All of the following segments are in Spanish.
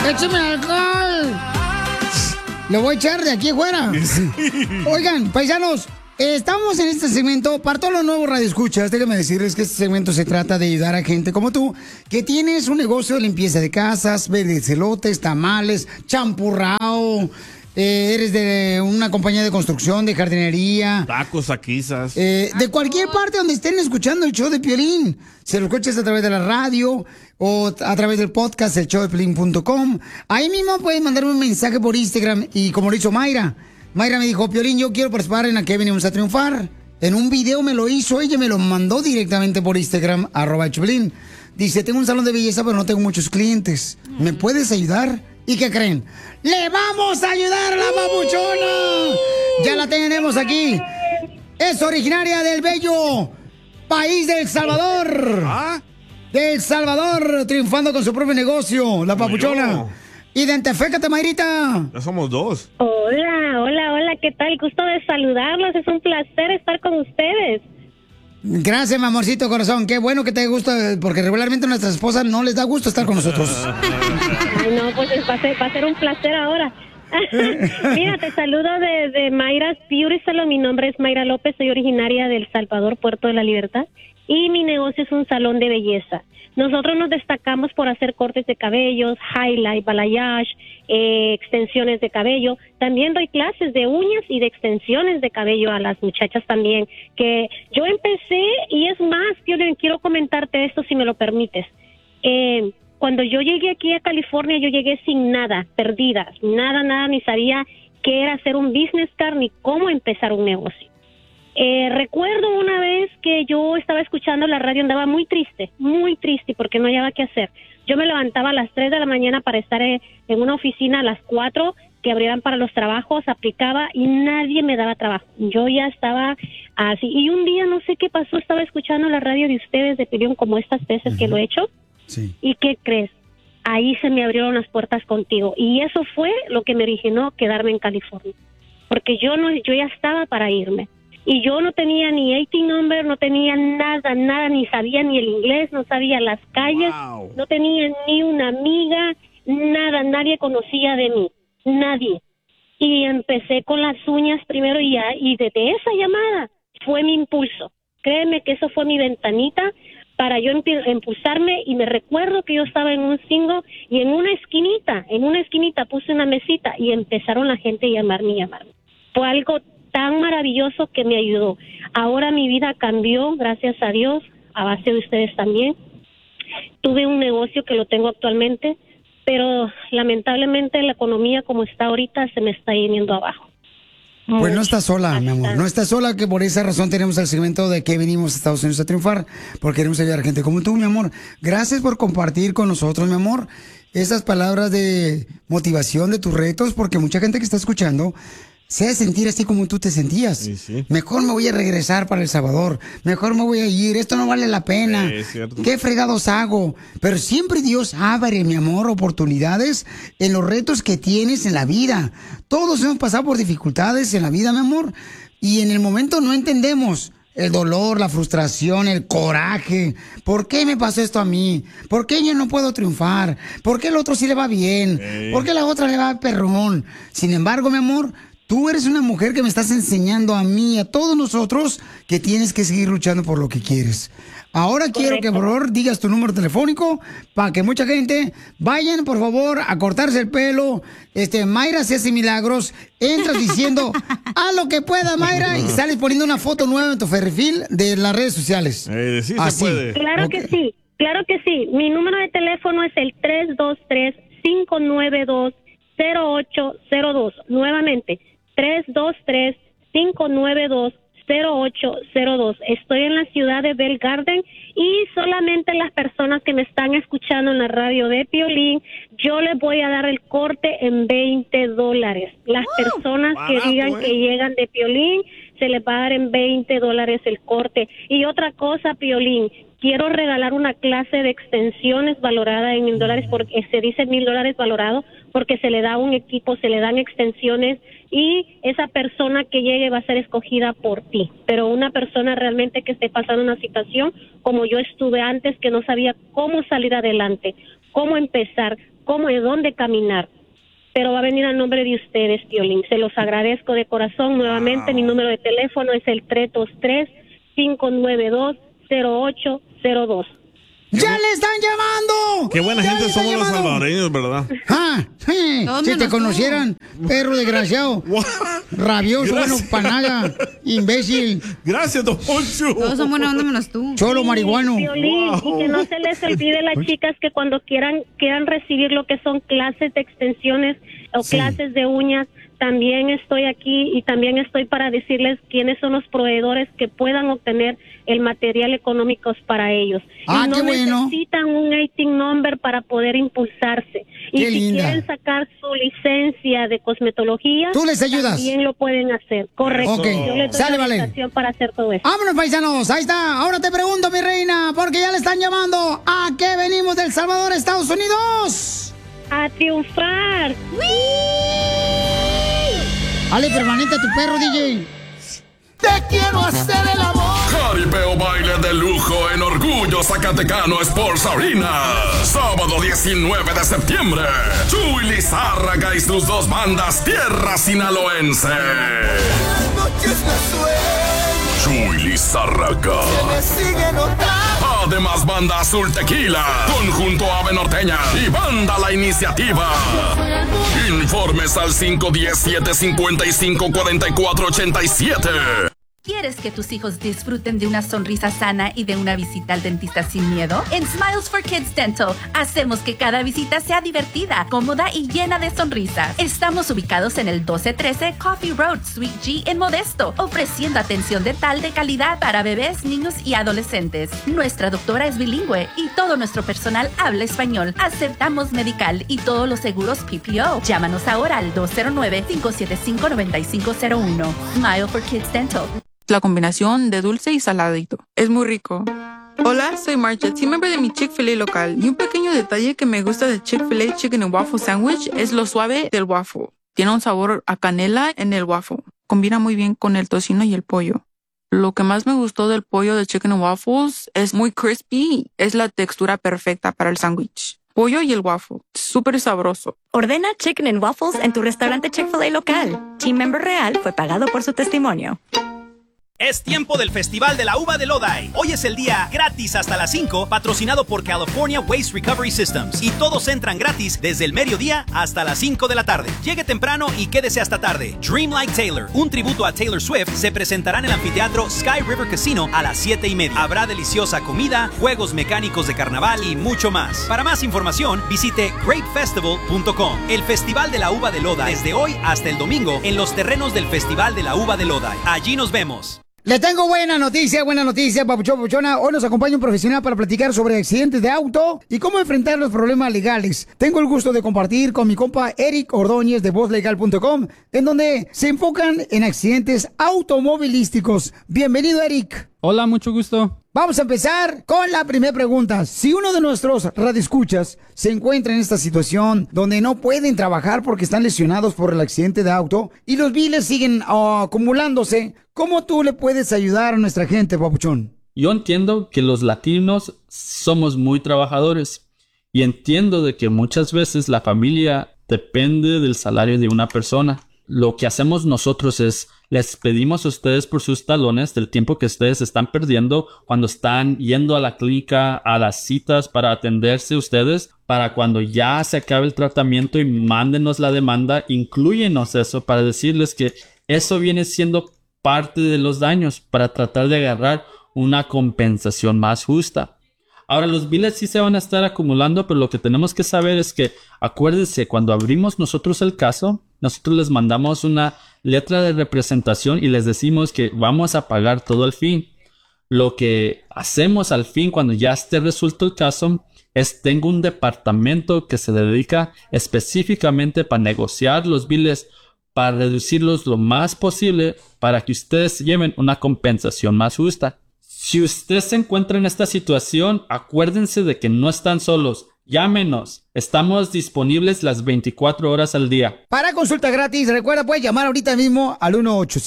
¡Échame alcohol! Lo voy a echar de aquí afuera. Oigan, paisanos, estamos en este segmento. Para todos los nuevos radioescuchas, déjenme decirles que este segmento se trata de ayudar a gente como tú, que tienes un negocio de limpieza de casas, vendes elotes, tamales, champurrao, eres de una compañía de construcción, de jardinería. Tacos, aquisas. De cualquier parte donde estén escuchando el show de Piolín. Se lo escuchas a través de la radio o a través del podcast, el showdepiolín.com. Ahí mismo pueden mandarme un mensaje por Instagram y como lo hizo Mayra. Mayra me dijo, Piolín, yo quiero participar en la que venimos a triunfar. En un video me lo hizo, ella me lo mandó directamente por Instagram, @Piolín. Dice, tengo un salón de belleza, pero no tengo muchos clientes. ¿Me puedes ayudar? ¿Y qué creen? ¡Le vamos a ayudar a la papuchona! Ya la tenemos aquí. Es originaria del bello país de El Salvador. De El Salvador, triunfando con su propio negocio, la papuchona. Identifícate, Mayrita. Ya somos dos. Hola, ¿qué tal? Gusto de saludarlos, es un placer estar con ustedes. Gracias, mi amorcito corazón. Qué bueno que te gusta, porque regularmente a nuestras esposas no les da gusto estar con nosotros. Ay, no, pues va a ser un placer ahora. Mira, te saludo de Mayra's Beauty Salon. Mi nombre es Mayra López, soy originaria de El Salvador, Puerto de la Libertad, y mi negocio es un salón de belleza. Nosotros nos destacamos por hacer cortes de cabellos, highlight, balayage, extensiones de cabello. También doy clases de uñas y de extensiones de cabello a las muchachas también. Que yo empecé, y es más, yo quiero comentarte esto si me lo permites. Cuando yo llegué aquí a California, yo llegué sin nada, perdida, nada, ni sabía qué era hacer un business card ni cómo empezar un negocio. Recuerdo una vez que yo estaba escuchando la radio, andaba muy triste porque no hallaba qué hacer. Yo me levantaba a las 3 de la mañana para estar en una oficina a las 4 que abrieran para los trabajos, aplicaba y nadie me daba trabajo. Yo ya estaba así, y un día no sé qué pasó, estaba escuchando la radio de ustedes de Piolín como estas veces que lo he hecho. Sí. ¿Y qué crees? Ahí se me abrieron las puertas contigo y eso fue lo que me originó quedarme en California, porque yo ya estaba para irme. Y yo no tenía ni 18 number, no tenía nada, ni sabía ni el inglés, no sabía las calles, no tenía ni una amiga, nada, nadie conocía de mí, nadie. Y empecé con las uñas primero y desde esa llamada fue mi impulso. Créeme que eso fue mi ventanita para yo impulsarme, y me recuerdo que yo estaba en un single y en una esquinita puse una mesita y empezaron la gente a llamarme. Fue algo tan maravilloso que me ayudó. Ahora mi vida cambió, gracias a Dios, a base de ustedes también. Tuve un negocio que lo tengo actualmente, pero lamentablemente la economía como está ahorita se me está yendo abajo. Pues no estás sola, mi amor, no estás sola, que por esa razón tenemos el segmento de que venimos a Estados Unidos a triunfar, porque queremos ayudar a gente como tú, mi amor. Gracias por compartir con nosotros, mi amor, esas palabras de motivación de tus retos, porque mucha gente que está escuchando se hace sentir así como tú te sentías. Sí. Mejor me voy a regresar para El Salvador. Mejor me voy a ir. Esto no vale la pena. ¿Qué fregados hago? Pero siempre Dios abre, mi amor, oportunidades en los retos que tienes en la vida. Todos hemos pasado por dificultades en la vida, mi amor. Y en el momento no entendemos el dolor, la frustración, el coraje. ¿Por qué me pasó esto a mí? ¿Por qué yo no puedo triunfar? ¿Por qué el otro sí le va bien? ¿Por qué la otra le va perrón? Sin embargo, mi amor, tú eres una mujer que me estás enseñando a mí, a todos nosotros, que tienes que seguir luchando por lo que quieres. Ahora quiero que, por favor, digas tu número telefónico para que mucha gente vayan, por favor, a cortarse el pelo. Mayra se hace milagros. Entras diciendo, haz lo que pueda, Mayra, y sales poniendo una foto nueva en tu perfil de las redes sociales. Sí, así. se puede. Claro que sí, claro que sí. Mi número de teléfono es el 323-592-0802. Nuevamente, 323-592-0802. Estoy en la ciudad de Bell Garden y solamente las personas que me están escuchando en la radio de Piolín, yo les voy a dar el corte en $20. Las personas que digan que llegan de Piolín, se les va a dar en $20 el corte. Y otra cosa, Piolín, quiero regalar una clase de extensiones valorada en $1,000, porque se dice $1,000 valorado, porque se le da un equipo, se le dan extensiones, y esa persona que llegue va a ser escogida por ti. Pero una persona realmente que esté pasando una situación como yo estuve antes, que no sabía cómo salir adelante, cómo empezar, cómo y dónde caminar. Pero va a venir a nombre de ustedes, Piolín. Se los agradezco de corazón. Nuevamente, mi número de teléfono es el 323-592-0802. ¡Ya le están llamando! Qué buena gente somos los salvadoreños, ¿verdad? ¡Ah! Sí. Si te conocieran, perro desgraciado, rabioso, bueno, panaga, imbécil. Gracias, don Poncho. Todos son buena onda menos tú. Cholo marihuano. Piolín, y que no se les olvide las chicas que cuando quieran recibir lo que son clases de extensiones o clases de uñas, también estoy aquí y también estoy para decirles quiénes son los proveedores que puedan obtener el material económico para ellos. Y no necesitan un 18 number para poder impulsarse. Y Qué si linda. quieren sacar su licencia de cosmetología, ¿Tú les ayudas? también lo pueden hacer. Correcto. Ok. Yo les doy Sale, la vale. orientación para hacer todo eso. Vámonos, paisanos, ahí está. Ahora te pregunto, mi reina, porque ya le están llamando. ¿A qué venimos del Salvador, Estados Unidos? A triunfar. Ale, permanente a tu perro, DJ. Te quiero hacer el amor. Jaripeo baile de lujo en Orgullo Zacatecano Sports Arena. Sábado 19 de septiembre. Chuy Lizárraga y sus dos bandas Tierra Sinaloense. Las noches me sueño. Chuy Lizárraga. Se me sigue notando. Además, Banda Azul Tequila, Conjunto Ave Norteña y Banda La Iniciativa. Informes al 517-555-4487. ¿Quieres que tus hijos disfruten de una sonrisa sana y de una visita al dentista sin miedo? En Smiles for Kids Dental hacemos que cada visita sea divertida, cómoda y llena de sonrisas. Estamos ubicados en el 1213 Coffee Road, Suite G en Modesto, ofreciendo atención dental de calidad para bebés, niños y adolescentes. Nuestra doctora es bilingüe y todo nuestro personal habla español. Aceptamos medical y todos los seguros PPO. Llámanos ahora al 209-575-9501. Smile for Kids Dental. La combinación de dulce y saladito. Es muy rico. Hola, soy Marcha, team member de mi Chick-fil-A local. Y un pequeño detalle que me gusta de Chick-fil-A Chicken and Waffle Sandwich es lo suave del waffle. Tiene un sabor a canela en el waffle. Combina muy bien con el tocino y el pollo. Lo que más me gustó del pollo de Chicken and Waffles es muy crispy. Es la textura perfecta para el sándwich. Pollo y el waffle. Súper sabroso. Ordena Chicken and Waffles en tu restaurante Chick-fil-A local. Team member real fue pagado por su testimonio. Es tiempo del Festival de la Uva de Lodi. Hoy es el día gratis hasta las 5, patrocinado por California Waste Recovery Systems. Y todos entran gratis desde el mediodía hasta las 5 de la tarde. Llegue temprano y quédese hasta tarde. Dream Like Taylor, un tributo a Taylor Swift, se presentará en el anfiteatro Sky River Casino a las 7:30. Habrá deliciosa comida, juegos mecánicos de carnaval y mucho más. Para más información, visite greatfestival.com. El Festival de la Uva de Lodi, desde hoy hasta el domingo, en los terrenos del Festival de la Uva de Lodi. Allí nos vemos. Le tengo buena noticia, papuchona. Hoy nos acompaña un profesional para platicar sobre accidentes de auto y cómo enfrentar los problemas legales. Tengo el gusto de compartir con mi compa Eric Ordóñez de VozLegal.com, en donde se enfocan en accidentes automovilísticos. Bienvenido, Eric. Hola, mucho gusto. Vamos a empezar con la primera pregunta. Si uno de nuestros radioescuchas se encuentra en esta situación donde no pueden trabajar porque están lesionados por el accidente de auto y los biles siguen acumulándose, ¿cómo tú le puedes ayudar a nuestra gente, papuchón? Yo entiendo que los latinos somos muy trabajadores y entiendo de que muchas veces la familia depende del salario de una persona. Lo que hacemos nosotros es les pedimos a ustedes por sus talones del tiempo que ustedes están perdiendo cuando están yendo a la clínica, a las citas para atenderse ustedes, para cuando ya se acabe el tratamiento y mándenos la demanda, inclúyenos eso para decirles que eso viene siendo parte de los daños para tratar de agarrar una compensación más justa. Ahora, los biles sí se van a estar acumulando, pero lo que tenemos que saber es que, acuérdense, cuando abrimos nosotros el caso, nosotros les mandamos una letra de representación y les decimos que vamos a pagar todo al fin. Lo que hacemos al fin, cuando ya esté resuelto el caso, es tengo un departamento que se dedica específicamente para negociar los biles, para reducirlos lo más posible, para que ustedes lleven una compensación más justa. Si usted se encuentra en esta situación, acuérdense de que no están solos. Llámenos. Estamos disponibles las 24 horas al día. Para consulta gratis, recuerda, puedes llamar ahorita mismo al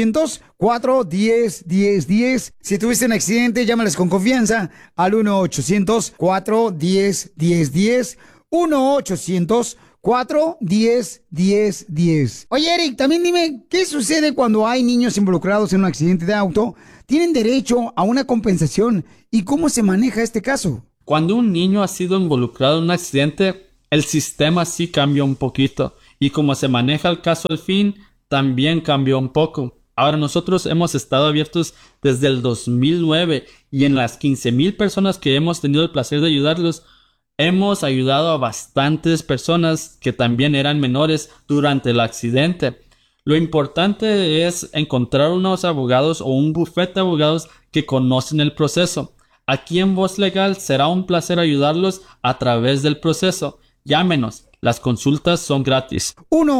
1-800-410-1010. Si tuviste un accidente, llámales con confianza al 1-800-410-1010. 1-800-410-1010. Oye, Eric, también dime, ¿qué sucede cuando hay niños involucrados en un accidente de auto? ¿Tienen derecho a una compensación? ¿Y cómo se maneja este caso? Cuando un niño ha sido involucrado en un accidente, el sistema sí cambia un poquito. Y como se maneja el caso al fin, también cambió un poco. Ahora nosotros hemos estado abiertos desde el 2009 y en las 15,000 personas que hemos tenido el placer de ayudarlos, hemos ayudado a bastantes personas que también eran menores durante el accidente. Lo importante es encontrar unos abogados o un bufete de abogados que conocen el proceso. Aquí en Voz Legal será un placer ayudarlos a través del proceso. Llámenos. Las consultas son gratis.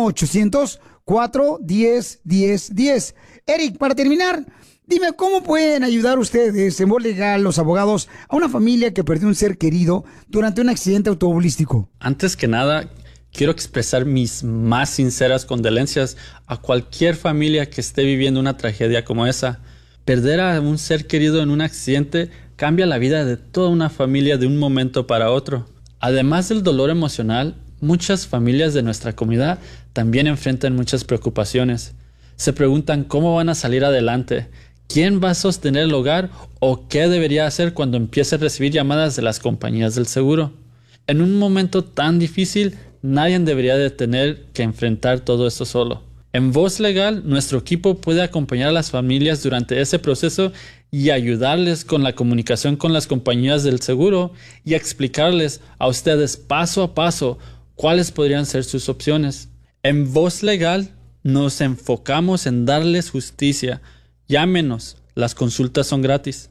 1-800-410-1010. Eric, para terminar, dime cómo pueden ayudar ustedes en Voz Legal, los abogados, a una familia que perdió un ser querido durante un accidente automovilístico. Antes que nada, quiero expresar mis más sinceras condolencias a cualquier familia que esté viviendo una tragedia como esa. Perder a un ser querido en un accidente cambia la vida de toda una familia de un momento para otro. Además del dolor emocional, muchas familias de nuestra comunidad también enfrentan muchas preocupaciones. Se preguntan cómo van a salir adelante, quién va a sostener el hogar o qué debería hacer cuando empiece a recibir llamadas de las compañías del seguro. En un momento tan difícil, nadie debería de tener que enfrentar todo esto solo. En Voz Legal, nuestro equipo puede acompañar a las familias durante ese proceso y ayudarles con la comunicación con las compañías del seguro y explicarles a ustedes paso a paso cuáles podrían ser sus opciones. En Voz Legal nos enfocamos en darles justicia. Llámenos, las consultas son gratis.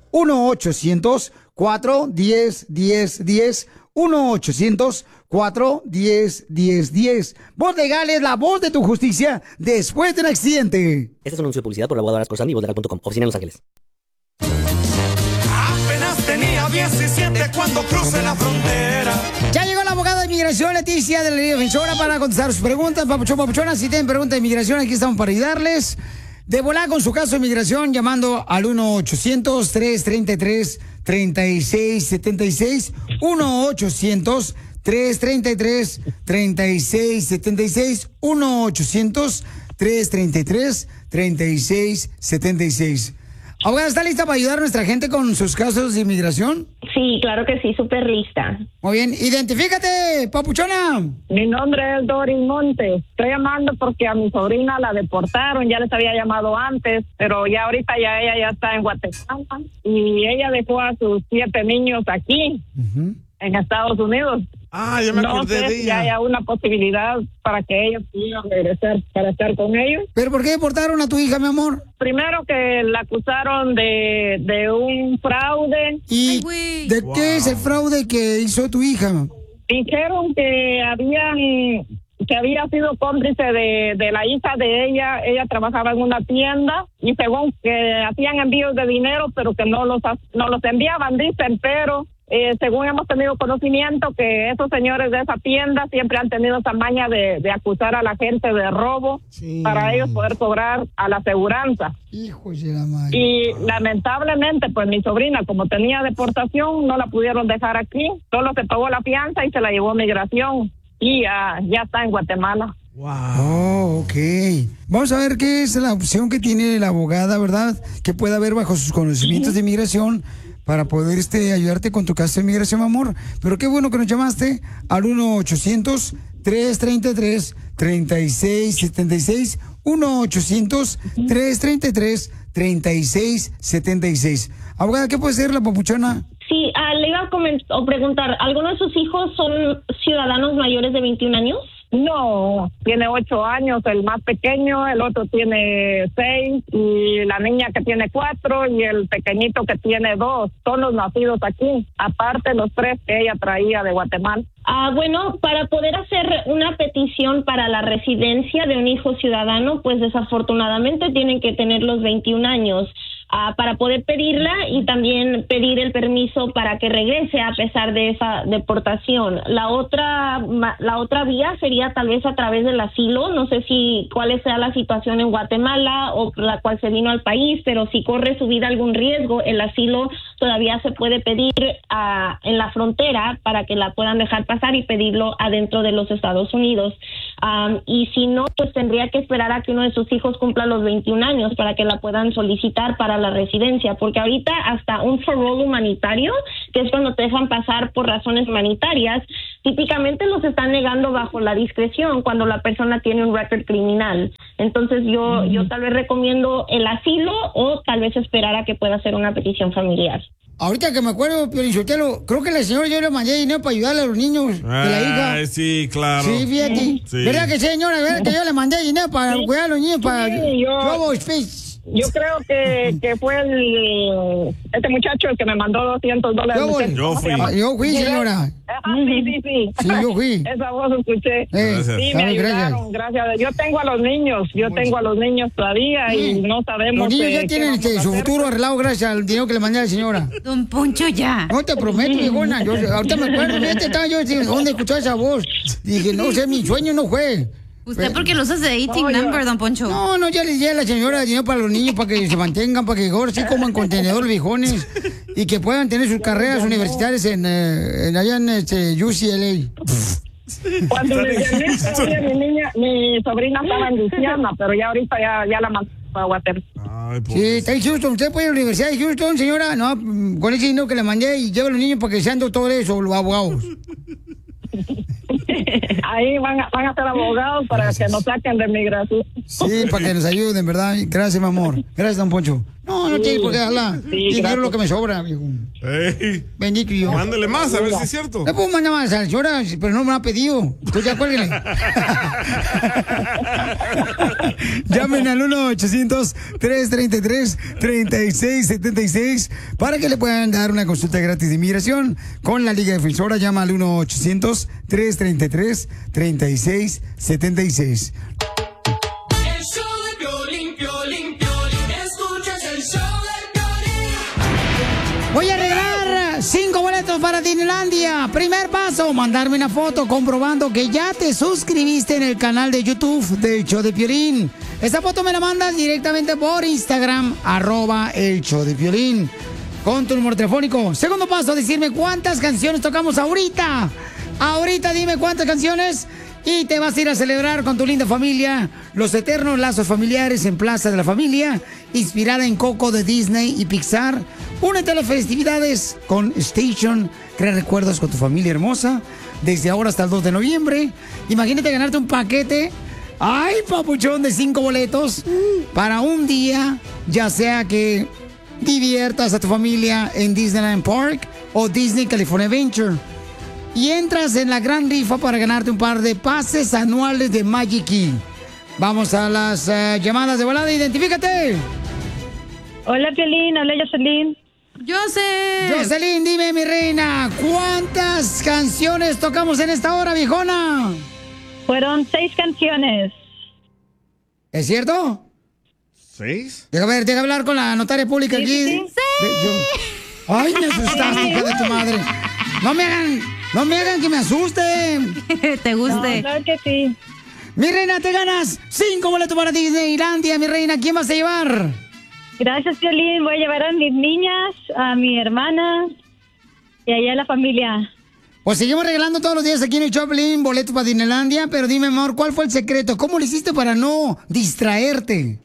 1-800-410-1010. 1-800-410-1010. Voz Legal es la voz de tu justicia después del accidente. Este es un anuncio de publicidad por la abogada Corzani y VozLegal.com. Oficina en Los Ángeles. Apenas tenía 17 cuando crucé la frontera. Ya llegó la abogada de inmigración, Leticia, de la Liga Defensora, para contestar sus preguntas. Papuchona, si tienen preguntas de inmigración, aquí estamos para ayudarles. De volar con su caso de inmigración, llamando al 1-800-333-3676. 1-800-333-3676. 1-800-333-3676. Abogada, ¿está lista para ayudar a nuestra gente con sus casos de inmigración? Sí, claro que sí, súper lista. Muy bien, identifícate, papuchona. Mi nombre es Doris Montes. Estoy llamando porque a mi sobrina la deportaron, ya les había llamado antes, pero ya ahorita ella ya está en Guatemala y ella dejó a sus 7 niños aquí, en Estados Unidos. Ah, ya me acordé de ella. No sé si haya una posibilidad para que ellos pudieran regresar para estar con ellos. ¿Pero por qué deportaron a tu hija, mi amor? Primero que la acusaron de un fraude. ¿Y de qué es el fraude que hizo tu hija? Dijeron que había sido cómplice de la hija de ella. Ella trabajaba en una tienda y según que hacían envíos de dinero, pero que no los enviaban, dicen, pero según hemos tenido conocimiento que esos señores de esa tienda siempre han tenido esa maña de acusar a la gente de robo para ellos poder cobrar a la aseguranza. Hijos de la madre. Y lamentablemente, pues mi sobrina, como tenía deportación, no la pudieron dejar aquí. Solo se pagó la fianza y se la llevó a migración. Y ya está en Guatemala. Wow. Oh, ok. Vamos a ver qué es la opción que tiene la abogada, ¿verdad? Que pueda haber bajo sus conocimientos de inmigración para poder ayudarte con tu caso de inmigración, amor. Pero qué bueno que nos llamaste al 1-800-333-3676. 1-800-333-3676. Abogada, ¿qué puede ser la papuchona? Sí, le iba a preguntar, ¿alguno de sus hijos son ciudadanos mayores de 21 años? No, tiene 8 años el más pequeño, el otro tiene 6 y la niña que tiene 4 y el pequeñito que tiene 2, son los nacidos aquí, aparte los 3 que ella traía de Guatemala. Bueno, para poder hacer una petición para la residencia de un hijo ciudadano, pues desafortunadamente tienen que tener los 21 años. para poder pedirla y también pedir el permiso para que regrese a pesar de esa deportación. La otra vía sería tal vez a través del asilo. No sé cuál sea la situación en Guatemala o por la cual se vino al país, pero si corre su vida algún riesgo, el asilo todavía se puede pedir en la frontera para que la puedan dejar pasar y pedirlo adentro de los Estados Unidos. Y si no, pues tendría que esperar a que uno de sus hijos cumpla los 21 años para que la puedan solicitar para la residencia, porque ahorita hasta un parole humanitario, que es cuando te dejan pasar por razones humanitarias, típicamente los están negando bajo la discreción cuando la persona tiene un récord criminal. Entonces yo tal vez recomiendo el asilo o tal vez esperar a que pueda hacer una petición familiar. Ahorita que me acuerdo, Piolinsotelo, creo que la señora yo le mandé dinero para ayudarle a los niños de la hija. Sí, claro. Sí, fíjate. Sí. ¿Verdad que señora? ¿Verdad que yo le mandé dinero para cuidar a los niños? Para yo creo que fue este muchacho el que me mandó $200. Yo fui, señora. Sí. Sí, yo fui. Esa voz escuché. Sí, me ayudaron, gracias. Yo tengo a los niños todavía y no sabemos. Los niños ya tienen su futuro arreglado gracias al dinero que le mandé a la señora. Don Poncho, ya. No te prometo, viejona. Ahorita me acuerdo, estaba yo dónde escuchaba esa voz. Dije, no sé, mi sueño no fue. ¿Usted porque lo hace de 18 number, Don Poncho? No, ya le di a la señora dinero para los niños, para que se mantengan, para que ahora sí coman contenedor viejones y que puedan tener sus carreras universitarias allá en UCLA. Cuando le llamé todavía mi sobrina estaba en Luisiana, pero ya ahorita ya la mandó a Water. Sí, está en Houston. ¿Usted puede ir a la Universidad de Houston, señora? No, con ese dinero que le mandé y lleva a los niños para que sean doctores o los abogados. Ahí van a ser abogados para que nos saquen de migración. Sí, para que nos ayuden, ¿verdad? Gracias, mi amor. Gracias, don Poncho. No tiene por qué hablar. Dinero lo que me sobra, viejo. Bendito yo. Mándele más, a ver si es cierto. Le puedo mandar más a la señora, pero no me ha pedido. Entonces ya cuélguele. Llamen al 1-800-333-3676 para que le puedan dar una consulta gratis de inmigración con la Liga Defensora. Llama al 1-800-333-3676. Voy a regalar 5 boletos para Disneylandia. Primer paso, mandarme una foto comprobando que ya te suscribiste en el canal de YouTube del Show de Piolín. Esa foto me la mandas directamente por Instagram, @el Show de Piolín, con tu número telefónico. Segundo paso, decirme cuántas canciones tocamos ahorita. Ahorita dime cuántas canciones y te vas a ir a celebrar con tu linda familia los eternos lazos familiares en Plaza de la Familia, inspirada en Coco de Disney y Pixar. Únete a las festividades con Station, crea recuerdos con tu familia hermosa, desde ahora hasta el 2 de noviembre. Imagínate ganarte un paquete, ¡ay, papuchón!, de 5 boletos para un día, ya sea que diviertas a tu familia en Disneyland Park o Disney California Adventure. Y entras en la gran rifa para ganarte un par de pases anuales de Magic Key. Vamos a las llamadas de volada, identifícate. Hola, Piolín, habla Jocelyn. Jocelyn, dime, mi reina, ¿cuántas canciones tocamos en esta hora, viejona? Fueron 6 canciones. ¿Es cierto? ¿6? Deja hablar con la notaria pública aquí. Sí. Ay, me asustaste, hija de tu madre. No me hagan que me asusten. ¿Te guste? No, claro que sí. Mi reina, te ganas 5 boletos para Disneylandia, mi reina. ¿Quién vas a llevar? Gracias, Piolín. Voy a llevar a mis niñas, a mi hermana y allá a la familia. Pues seguimos regalando todos los días aquí en el Choplin boletos para Disneylandia, pero dime, amor, ¿cuál fue el secreto? ¿Cómo lo hiciste para no distraerte?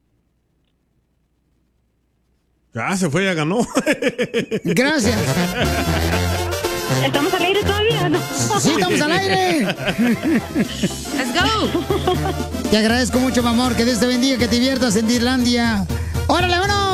Ya se fue, ya ganó. Gracias. ¿Estamos al aire todavía? ¿No? Sí, estamos al aire. Let's go. Te agradezco mucho, mi amor. Que Dios te bendiga, que te diviertas en Disneylandia. ¡Órale, vámonos!